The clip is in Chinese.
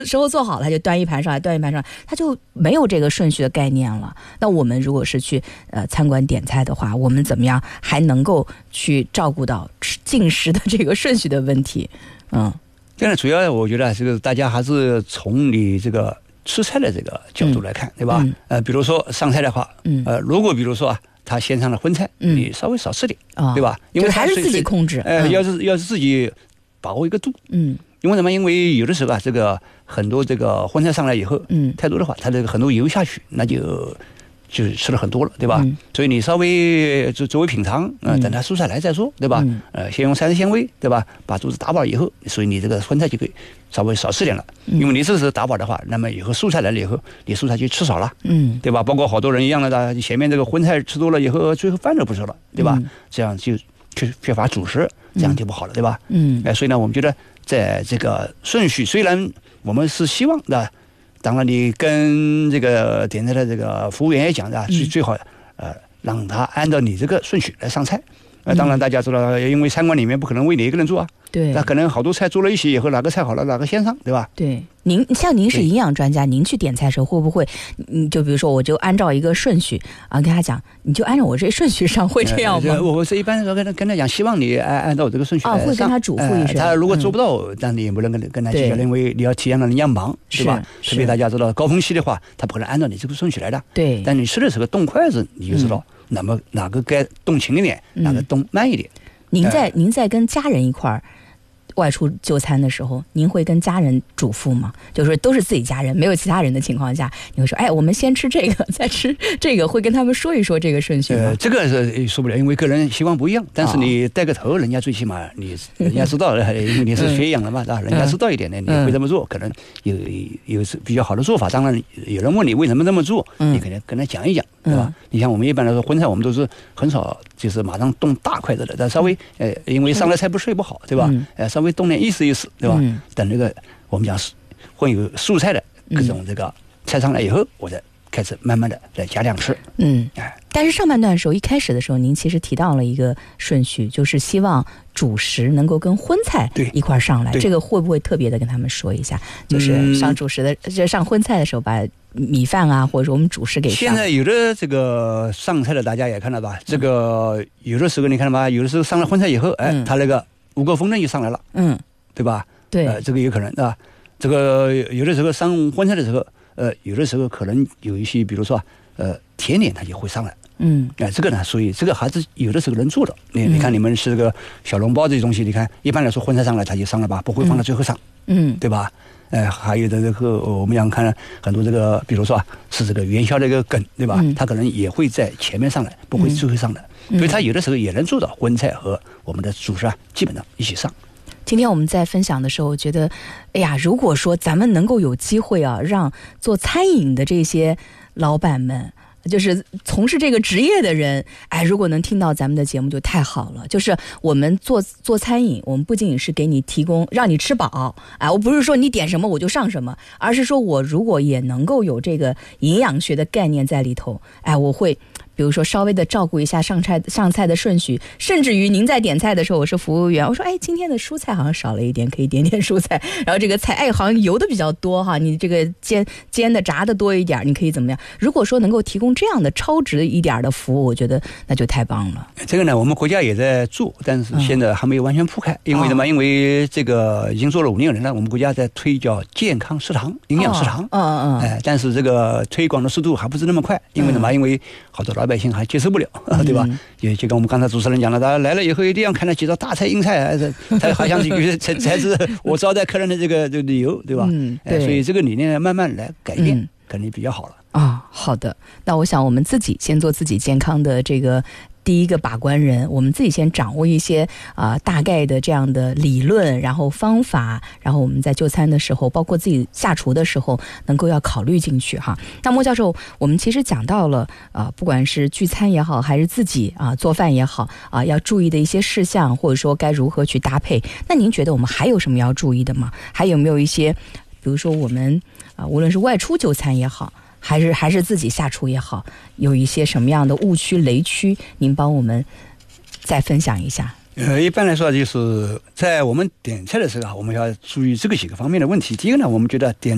时候做好了，他就端一盘上来，端一盘上来，他就没有这个顺序的概念了。那我们如果是去参观点菜的话，我们怎么样还能够去照顾到进食的这个顺序的问题？ 当然主要我觉得这个大家还是从你这个吃菜的这个角度来看，对吧？比如说上菜的话，如果比如说啊，他先上了荤菜，你稍微少吃点，对吧？因为还是自己控制， 要是自己把握一个度，因为什么？因为有的时候啊，这个很多这个荤菜上来以后，太多的话，它这个很多油下去，那就吃了很多了，对吧？所以你稍微作为品尝，等它蔬菜来再说，对吧？先用膳食纤维，对吧？把肚子打饱以后，所以你这个荤菜就可以稍微少吃点了。因为你这时候打饱的话，那么以后蔬菜来了以后，你蔬菜就吃少了，对吧？包括好多人一样的，前面这个荤菜吃多了以后，最后饭都不吃了，对吧？这样就缺乏主食，这样就不好了，对吧？所以呢，我们觉得在这个顺序，虽然我们是希望的。当然，你跟这个点菜的这个服务员也讲的，最好让他按照你这个顺序来上菜。当然大家知道，因为餐馆里面不可能为你一个人做啊， 对， 那可能好多菜做了一起以后，哪个菜好了哪个先上，对吧？ 对，您是营养专家，您去点菜的时候会不会，就比如说我就按照一个顺序啊，跟他讲，你就按照我这顺序上，会这样吗？ 我是一般说跟他讲，希望你按照我这个顺序来上， 会跟他嘱咐一声。 他如果做不到，那你也不能跟他计较，因为你要体现到人家忙，对吧？特别大家知道高峰期的话，他不可能按照你这个顺序来的。 对， 但你吃的时候动筷子，你就知道。那么哪个该动勤一点，哪个动慢一点？ 您在跟家人一块儿外出就餐的时候，您会跟家人嘱咐吗？就是都是自己家人，没有其他人的情况下，你会说，我们先吃这个，再吃这个，会跟他们说一说这个顺序吗？ 这个是说不了，因为个人习惯不一样。但是你带个头，人家最起码人家知道，因为你是学养的嘛，人家知道一点的，你会这么做，可能有比较好的做法。当然，有人问你为什么这么做，你可能跟他讲一讲，对吧？你像我们一般来说，荤菜我们都是很少就是马上动大筷子的，但稍微因为上来菜不睡不好，对吧？稍微动点意思意思，对吧？等那个我们讲混有蔬菜的各种这个菜上来以后，我再开始慢慢的再加量吃。 但是上半段的时候，一开始的时候，您其实提到了一个顺序，就是希望主食能够跟荤菜一块上来。这个会不会特别的跟他们说一下？就是上主食的，就上荤菜的时候，把米饭啊，或者说我们主食给上。 现在有的这个上菜的，大家也看到吧？这个有的时候你看到吧？有的时候上了荤菜以后，他那个五谷丰登就上来了，对吧？ 对， 这个有可能啊。这个有的时候上荤菜的时候，有的时候可能有一些，比如说甜点，它就会上来。这个呢，所以这个还是有的时候能做的。你看你们吃这个小笼包这些东西，你看一般来说荤菜上来它就上了吧，不会放到最后上，对吧？还有的这个我们想看很多这个，比如说是这个元宵这个梗，对吧？它可能也会在前面上来，不会最后上来，所以它有的时候也能做到荤菜和我们的主食基本上一起上。 今天我们在分享的时候，我觉得，如果说咱们能够有机会让做餐饮的这些老板们，就是从事这个职业的人，如果能听到咱们的节目就太好了。就是我们做餐饮，我们不仅仅是给你提供让你吃饱，我不是说你点什么我就上什么，而是说我如果也能够有这个营养学的概念在里头，我会比如说稍微的照顾一下上菜的顺序，甚至于您在点菜的时候，我是服务员，我说今天的蔬菜好像少了一点，可以点点蔬菜，然后这个菜好像油的比较多哈，你这个煎的炸的多一点，你可以怎么样？如果说能够提供这样的超值一点的服务，我觉得那就太棒了。 这个呢，我们国家也在做，但是现在还没有完全铺开，因为什么？因为这个已经做了5年了，我们国家在推叫健康食堂、营养食堂，但是这个推广的速度还不是那么快，因为什么？因为好多老百姓还接受不了，对吧？也就跟我们刚才主持人讲了，他来了以后一定要看到几道大菜、硬菜，他好像才是我招待客人的这个理由，对吧？所以这个理念慢慢来改变，肯定比较好了。 好的，那我想我们自己先做自己健康的这个第一个把关人，我们自己先掌握一些大概的这样的理论，然后方法，然后我们在就餐的时候，包括自己下厨的时候，能够要考虑进去哈。那莫教授，我们其实讲到了不管是聚餐也好，还是自己做饭也好要注意的一些事项，或者说该如何去搭配。那您觉得我们还有什么要注意的吗？还有没有一些，比如说我们无论是外出就餐也好，还是自己下厨也好，有一些什么样的误区雷区，您帮我们再分享一下。 一般来说就是在我们点菜的时候我们要注意这个几个方面的问题。第一个呢，我们觉得点